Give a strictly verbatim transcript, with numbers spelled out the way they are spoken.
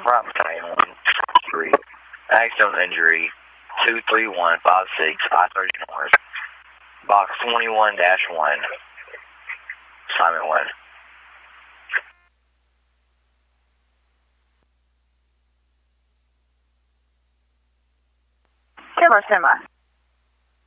Prime Battalion one three. Accidental injury two three one five six I thirty North. Box twenty-one dash one. Assignment one. Kilo Cinema.